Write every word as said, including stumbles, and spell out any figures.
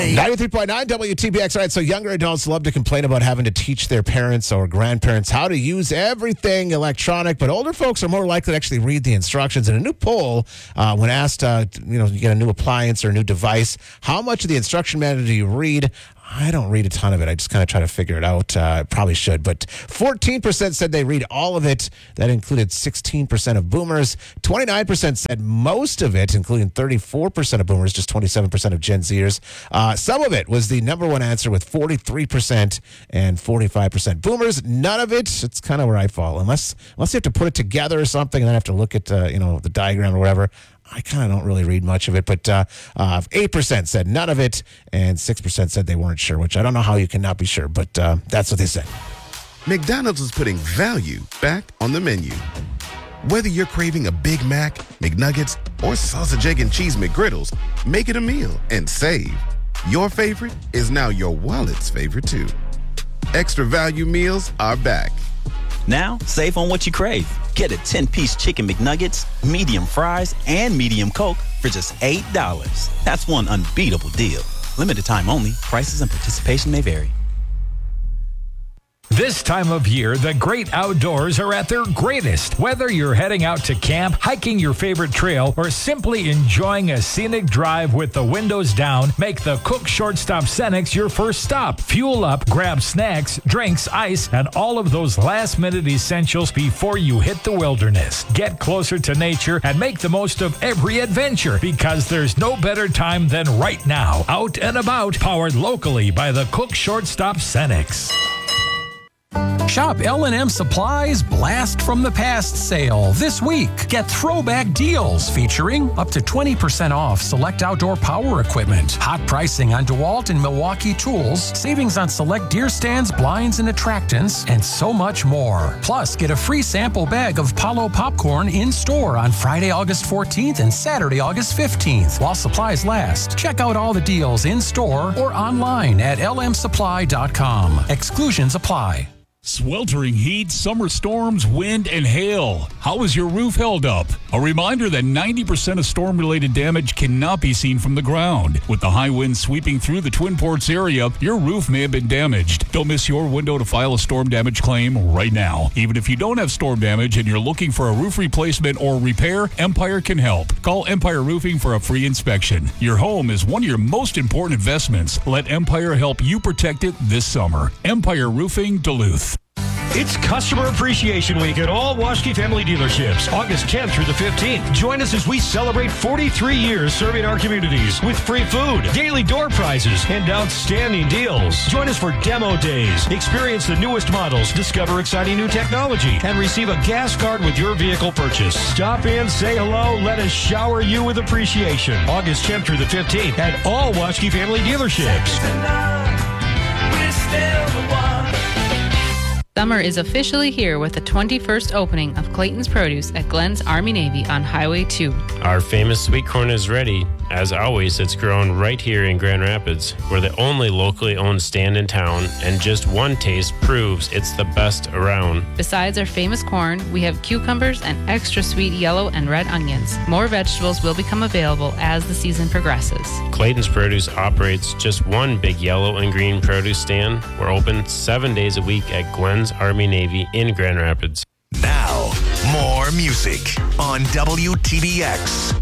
ninety-three point nine W T B X. All right, so younger adults love to complain about having to teach their parents or grandparents how to use everything electronic, but older folks are more likely to actually read the instructions. In a new poll, uh, when asked, uh, you know, you get a new appliance or a new device, how much of the instruction manual do you read? I don't read a ton of it. I just kind of try to figure it out. Uh, probably should. But fourteen percent said they read all of it. That included sixteen percent of boomers. twenty-nine percent said most of it, including thirty-four percent of boomers, just twenty-seven percent of Gen Zers. Uh, some of it was the number one answer with forty-three percent and forty-five percent. Boomers, none of it. It's kind of where I fall. Unless unless you have to put it together or something and then have to look at uh, you know the diagram or whatever. I kind of don't really read much of it, but uh, uh, eight percent said none of it, and six percent said they weren't sure, which I don't know how you can not be sure, but uh, that's what they said. McDonald's is putting value back on the menu. Whether you're craving a Big Mac, McNuggets, or sausage, egg, and cheese McGriddles, make it a meal and save. Your favorite is now your wallet's favorite, too. Extra value meals are back. Now, save on what you crave. Get a ten-piece Chicken McNuggets, medium fries, and medium Coke for just eight dollars. That's one unbeatable deal. Limited time only. Prices and participation may vary. This time of year, the great outdoors are at their greatest. Whether you're heading out to camp, hiking your favorite trail, or simply enjoying a scenic drive with the windows down, make the Cook Shortstop Cenex your first stop. Fuel up, grab snacks, drinks, ice, and all of those last-minute essentials before you hit the wilderness. Get closer to nature and make the most of every adventure, because there's no better time than right now. Out and about, powered locally by the Cook Shortstop Cenex. Shop L and M Supply's Blast from the Past sale this week. Get throwback deals featuring up to twenty percent off select outdoor power equipment, hot pricing on DeWalt and Milwaukee tools, savings on select deer stands, blinds, and attractants, and so much more. Plus, get a free sample bag of Palo popcorn in store on Friday, August fourteenth and Saturday, August fifteenth while supplies last. Check out all the deals in store or online at L M supply dot com. Exclusions apply. Sweltering heat, summer storms, wind, and hail. How is your roof held up? A reminder that ninety percent of storm-related damage cannot be seen from the ground. With the high winds sweeping through the Twin Ports area, your roof may have been damaged. Don't miss your window to file a storm damage claim right now. Even if you don't have storm damage and you're looking for a roof replacement or repair, Empire can help. Call Empire Roofing for a free inspection. Your home is one of your most important investments. Let Empire help you protect it this summer. Empire Roofing, Duluth. It's Customer Appreciation Week at all Waschke Family Dealerships, August tenth through the fifteenth. Join us as we celebrate forty-three years serving our communities with free food, daily door prizes, and outstanding deals. Join us for demo days. Experience the newest models, discover exciting new technology, and receive a gas card with your vehicle purchase. Stop in, say hello, let us shower you with appreciation. August tenth through the fifteenth at all Waschke Family Dealerships. Summer is officially here with the twenty-first opening of Clayton's Produce at Glenn's Army Navy on Highway two. Our famous sweet corn is ready. As always, it's grown right here in Grand Rapids. We're the only locally owned stand in town, and just one taste proves it's the best around. Besides our famous corn, we have cucumbers and extra sweet yellow and red onions. More vegetables will become available as the season progresses. Clayton's Produce operates just one big yellow and green produce stand. We're open seven days a week at Glenn's Army Navy in Grand Rapids. Now, more music on W T B X.